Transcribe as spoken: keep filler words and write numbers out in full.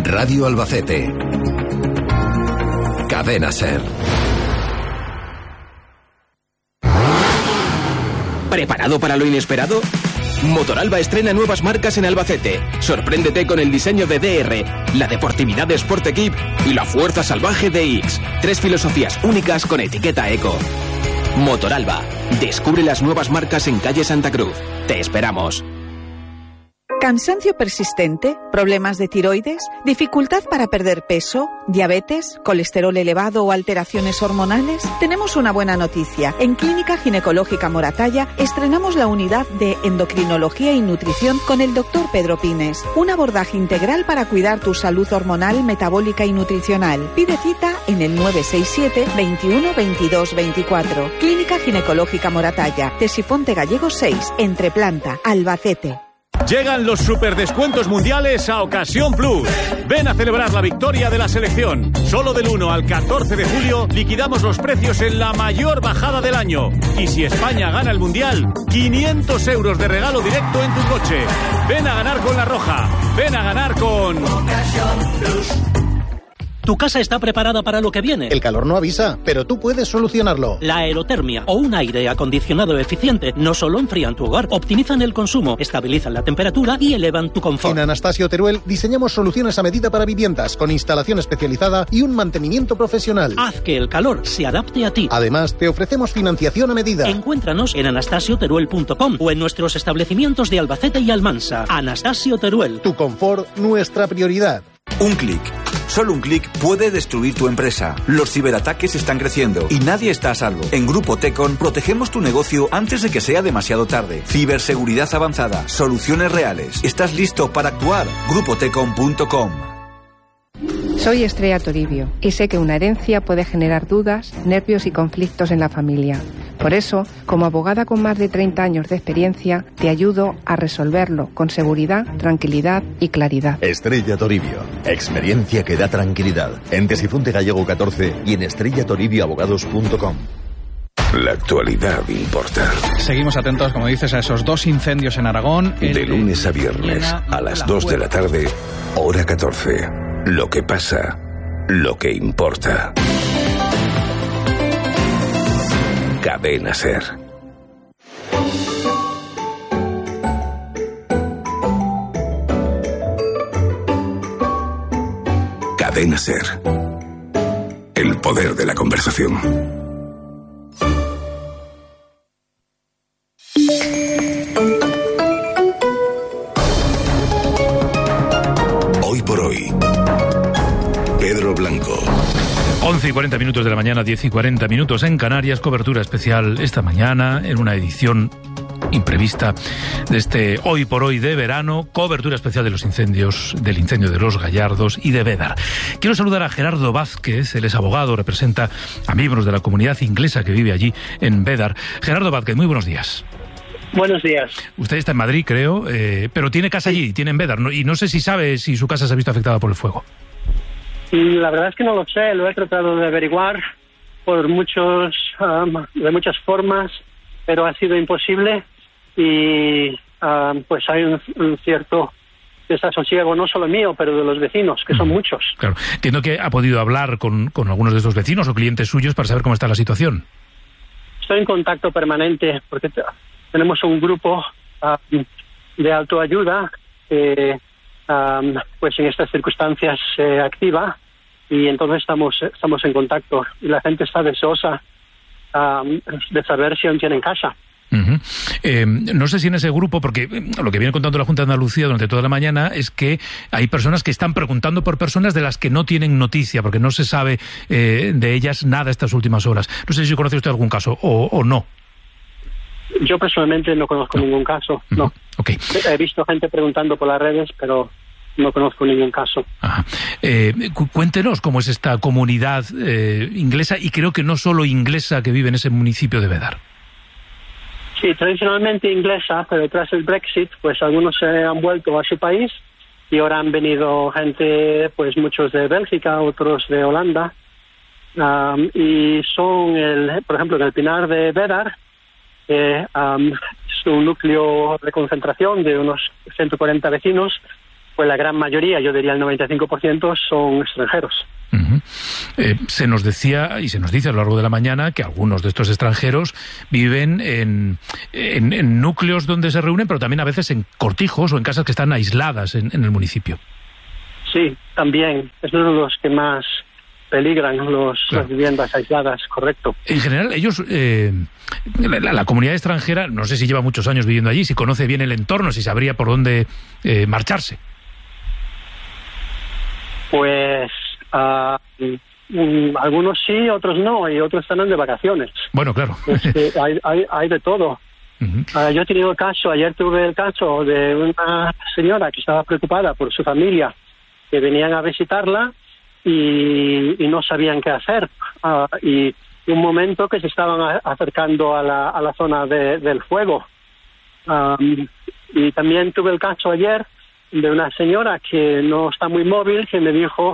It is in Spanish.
Radio Albacete. Cadena SER. ¿Preparado para lo inesperado? Motoralba estrena nuevas marcas en Albacete. Sorpréndete con el diseño de D R, la deportividad de Sport Equip y la fuerza salvaje de X. Tres filosofías únicas con etiqueta eco. Motoralba. Descubre las nuevas marcas en calle Santa Cruz. Te esperamos. ¿Cansancio persistente? ¿Problemas de tiroides? ¿Dificultad para perder peso? ¿Diabetes? ¿Colesterol elevado o alteraciones hormonales? Tenemos una buena noticia. En Clínica Ginecológica Moratalla estrenamos la unidad de endocrinología y nutrición con el doctor Pedro Pines. Un abordaje integral para cuidar tu salud hormonal, metabólica y nutricional. Pide cita en el nueve seis siete, veintiuno, veintidós, veinticuatro. Clínica Ginecológica Moratalla, Tesifonte Gallego seis, Entreplanta, Albacete. Llegan los superdescuentos mundiales a Ocasión Plus. Ven a celebrar la victoria de la selección. Solo del uno al catorce de julio liquidamos los precios en la mayor bajada del año. Y si España gana el mundial, quinientos euros de regalo directo en tu coche. Ven a ganar con La Roja. Ven a ganar con Ocasión Plus. Tu casa está preparada para lo que viene. El calor no avisa, pero tú puedes solucionarlo. La aerotermia o un aire acondicionado eficiente no solo enfrían tu hogar, optimizan el consumo, estabilizan la temperatura y elevan tu confort. En Anastasio Teruel diseñamos soluciones a medida para viviendas, con instalación especializada y un mantenimiento profesional. Haz que el calor se adapte a ti. Además, te ofrecemos financiación a medida. Encuéntranos en anastasio teruel punto com o en nuestros establecimientos de Albacete y Almansa. Anastasio Teruel. Tu confort, nuestra prioridad. Un clic. Solo un clic puede destruir tu empresa. Los ciberataques están creciendo y nadie está a salvo. En Grupo Tecon protegemos tu negocio antes de que sea demasiado tarde. Ciberseguridad avanzada, soluciones reales. ¿Estás listo para actuar? grupo tecon punto com. Soy Estrella Toribio y sé que una herencia puede generar dudas, nervios y conflictos en la familia. Por eso, como abogada con más de treinta años de experiencia, te ayudo a resolverlo con seguridad, tranquilidad y claridad. Estrella Toribio. Experiencia que da tranquilidad. En Tesifonte Gallego catorce y en estrella toribio abogados punto com. La actualidad importa. Seguimos atentos, como dices, a esos dos incendios en Aragón. De lunes a viernes, a las dos de la tarde, hora catorce. Lo que pasa, lo que importa. Cadena SER. Cadena SER. El poder de la conversación. Hoy por hoy. Pedro Blanco. once y cuarenta minutos de la mañana, diez y cuarenta minutos en Canarias, cobertura especial esta mañana en una edición imprevista de este Hoy por Hoy de verano, cobertura especial de los incendios, del incendio de Los Gallardos y de Bédar. Quiero saludar a Gerardo Vázquez, él es abogado, representa a miembros de la comunidad inglesa que vive allí en Bédar. Gerardo Vázquez, muy buenos días. Buenos días. Usted está en Madrid, creo, eh, pero tiene casa allí, tiene en Bédar, ¿no? Y no sé si sabe si su casa se ha visto afectada por el fuego. La verdad es que no lo sé, lo he tratado de averiguar por muchos, um, de muchas formas, pero ha sido imposible y um, pues hay un, un cierto desasosiego, no solo mío, pero de los vecinos, que son muchos. Claro, entiendo que ha podido hablar con, con algunos de esos vecinos o clientes suyos para saber cómo está la situación. Estoy en contacto permanente porque te, tenemos un grupo um, de autoayuda que Um, pues en estas circunstancias se eh, activa y entonces estamos estamos en contacto y la gente está deseosa um, de saber si aún tienen casa. Uh-huh. Eh, no sé si en ese grupo, porque lo que viene contando la Junta de Andalucía durante toda la mañana es que hay personas que están preguntando por personas de las que no tienen noticia, porque no se sabe eh, de ellas nada estas últimas horas. No sé si conoce usted algún caso o, o no. Yo personalmente no conozco no. ningún caso, no. Uh-huh. Okay. He visto gente preguntando por las redes, pero no conozco ningún caso. Ajá. Eh, cu- cuéntenos cómo es esta comunidad eh, inglesa, y creo que no solo inglesa, que vive en ese municipio de Bédar. Sí, tradicionalmente inglesa, pero tras el Brexit, pues algunos se han vuelto a su país y ahora han venido gente, pues muchos de Bélgica, otros de Holanda, um, y son, el, por ejemplo, en el Pinar de Bédar, Eh, um, es un núcleo de concentración de unos ciento cuarenta vecinos pues la gran mayoría, yo diría el noventa y cinco por ciento, son extranjeros. Uh-huh. Eh, se nos decía y se nos dice a lo largo de la mañana que algunos de estos extranjeros viven en, en, en núcleos donde se reúnen, pero también a veces en cortijos o en casas que están aisladas en, en el municipio. Sí, también. Es uno de los que más peligran, los, claro. las viviendas aisladas, correcto. En general, ellos, eh, la, la comunidad extranjera, no sé si lleva muchos años viviendo allí, si conoce bien el entorno, si sabría por dónde eh, marcharse. Pues uh, um, algunos sí, otros no, y otros están de vacaciones. Bueno, claro. Este, hay, hay, hay de todo. Uh-huh. Uh, yo he tenido el caso, ayer tuve el caso de una señora que estaba preocupada por su familia, que venían a visitarla y, y no sabían qué hacer. Uh, y un momento que se estaban a, acercando a la, a la zona de, del fuego. Um, y también tuve el caso ayer de una señora que no está muy móvil, que me dijo